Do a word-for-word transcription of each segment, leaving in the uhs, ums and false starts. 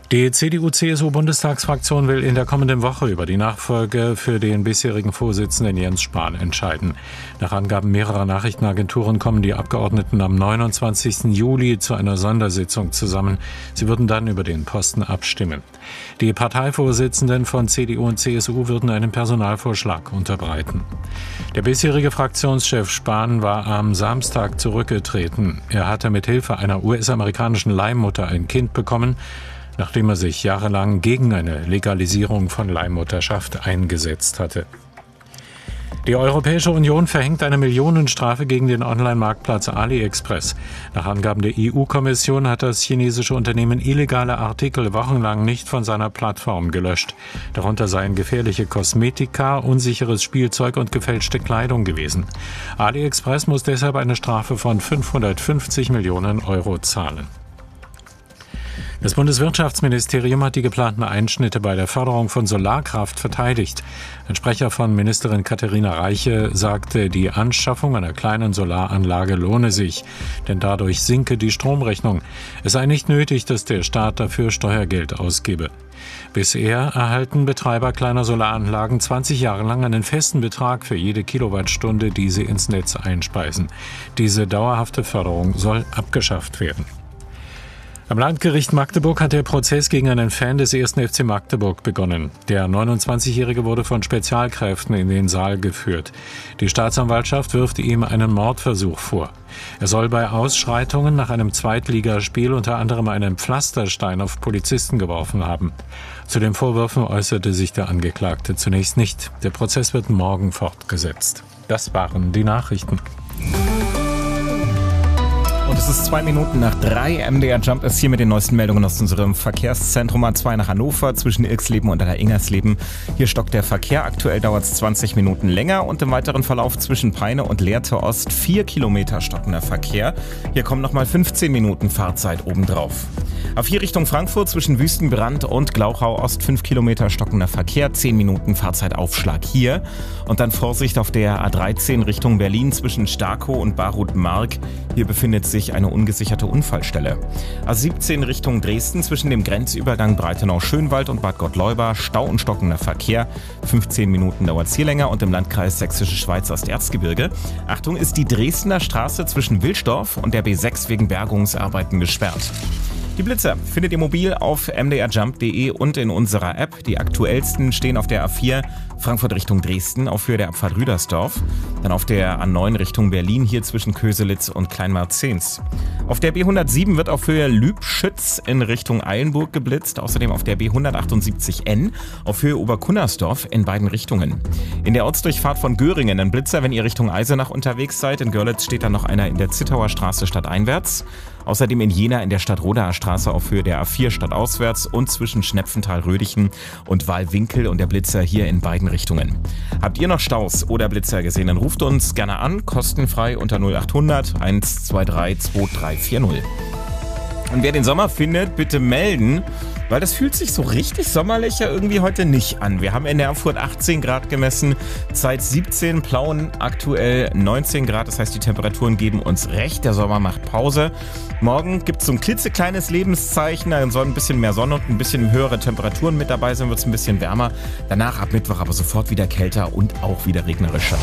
Die C D U-C S U-Bundestagsfraktion will in der kommenden Woche über die Nachfolge für den bisherigen Vorsitzenden Jens Spahn entscheiden. Nach Angaben mehrerer Nachrichtenagenturen kommen die Abgeordneten am neunundzwanzigsten Juli zu einer Sondersitzung zusammen. Sie würden dann über den Posten abstimmen. Die Parteivorsitzenden von C D U und C S U würden einen Personalvorschlag unterbreiten. Der bisherige Fraktionschef Spahn war am Samstag zurückgetreten. Er hatte mit Hilfe einer U S-amerikanischen Leihmutter ein Kind bekommen, nachdem er sich jahrelang gegen eine Legalisierung von Leihmutterschaft eingesetzt hatte. Die Europäische Union verhängt eine Millionenstrafe gegen den Online-Marktplatz AliExpress. Nach Angaben der E U-Kommission hat das chinesische Unternehmen illegale Artikel wochenlang nicht von seiner Plattform gelöscht. Darunter seien gefährliche Kosmetika, unsicheres Spielzeug und gefälschte Kleidung gewesen. AliExpress muss deshalb eine Strafe von fünfhundertfünfzig Millionen Euro zahlen. Das Bundeswirtschaftsministerium hat die geplanten Einschnitte bei der Förderung von Solarkraft verteidigt. Ein Sprecher von Ministerin Katharina Reiche sagte, die Anschaffung einer kleinen Solaranlage lohne sich, denn dadurch sinke die Stromrechnung. Es sei nicht nötig, dass der Staat dafür Steuergeld ausgebe. Bisher erhalten Betreiber kleiner Solaranlagen zwanzig Jahre lang einen festen Betrag für jede Kilowattstunde, die sie ins Netz einspeisen. Diese dauerhafte Förderung soll abgeschafft werden. Am Landgericht Magdeburg hat der Prozess gegen einen Fan des ersten F C Magdeburg begonnen. Der neunundzwanzigjährige wurde von Spezialkräften in den Saal geführt. Die Staatsanwaltschaft wirft ihm einen Mordversuch vor. Er soll bei Ausschreitungen nach einem Zweitligaspiel unter anderem einen Pflasterstein auf Polizisten geworfen haben. Zu den Vorwürfen äußerte sich der Angeklagte zunächst nicht. Der Prozess wird morgen fortgesetzt. Das waren die Nachrichten. Und es ist zwei Minuten nach drei. M D R Jump ist hier mit den neuesten Meldungen aus unserem Verkehrszentrum A zwei nach Hannover zwischen Ilksleben und Ingersleben. Hier stockt der Verkehr. Aktuell dauert es zwanzig Minuten länger und im weiteren Verlauf zwischen Peine und Lehrte Ost vier Kilometer stockender Verkehr. Hier kommen nochmal fünfzehn Minuten Fahrzeit obendrauf. A vier Richtung Frankfurt zwischen Wüstenbrand und Glauchau Ost fünf Kilometer stockender Verkehr, zehn Minuten Fahrzeitaufschlag hier. Und dann Vorsicht auf der A dreizehn Richtung Berlin zwischen Starkow und Barut-Mark. Hier befindet sich eine ungesicherte Unfallstelle. A siebzehn Richtung Dresden zwischen dem Grenzübergang Breitenau-Schönwald und Bad Gottleuba, Stau und stockender Verkehr. fünfzehn Minuten dauert es hier länger und im Landkreis Sächsische Schweiz Osterzgebirge. Achtung, ist die Dresdner Straße zwischen Wilsdorf und der B sechs wegen Bergungsarbeiten gesperrt. Die Blitzer findet ihr mobil auf m d r jump punkt d e und in unserer App. Die aktuellsten stehen auf der A vier Frankfurt Richtung Dresden auf Höhe der Abfahrt Rüdersdorf. Dann auf der A neun Richtung Berlin hier zwischen Köselitz und Kleinmarzens. Auf der B hundertsieben wird auf Höhe Lübschütz in Richtung Eilenburg geblitzt. Außerdem auf der B hundertachtundsiebzig N auf Höhe Oberkunnersdorf in beiden Richtungen. In der Ortsdurchfahrt von Göringen ein Blitzer, wenn ihr Richtung Eisenach unterwegs seid. In Görlitz steht dann noch einer in der Zittauer Straße stadteinwärts. Außerdem in Jena in der Stadt-Rodaer Straße auf Höhe der A vier stadtauswärts und zwischen Schnepfenthal-Rödichen und Wahlwinkel und der Blitzer hier in beiden Richtungen. Habt ihr noch Staus oder Blitzer gesehen, dann ruft uns gerne an, kostenfrei unter null achthundert eins zwei drei zwei drei vier null. Und wer den Sommer findet, bitte melden, weil das fühlt sich so richtig sommerlich ja irgendwie heute nicht an. Wir haben in Erfurt achtzehn Grad gemessen, Zeit siebzehn, Plauen aktuell neunzehn Grad. Das heißt, die Temperaturen geben uns recht, der Sommer macht Pause. Morgen gibt es so ein klitzekleines Lebenszeichen, da soll ein bisschen mehr Sonne und ein bisschen höhere Temperaturen mit dabei sein, wird es ein bisschen wärmer. Danach ab Mittwoch aber sofort wieder kälter und auch wieder regnerischer.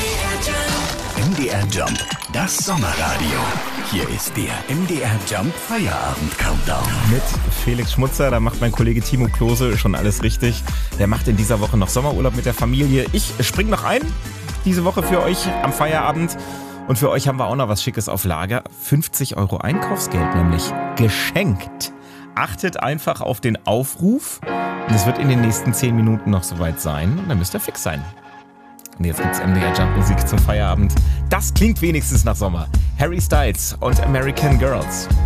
M D R Jump, das Sommerradio. Hier ist der M D R Jump Feierabend Countdown. Mit Felix Schmutzer, da macht mein Kollege Timo Klose schon alles richtig. Der macht in dieser Woche noch Sommerurlaub mit der Familie. Ich spring noch ein, diese Woche für euch am Feierabend. Und für euch haben wir auch noch was Schickes auf Lager. fünfzig Euro Einkaufsgeld nämlich geschenkt. Achtet einfach auf den Aufruf. Und es wird in den nächsten zehn Minuten noch soweit sein. Und dann müsst ihr fix sein. Und jetzt gibt's M D R Jump Musik zum Feierabend. Das klingt wenigstens nach Sommer. Harry Styles und American Girls.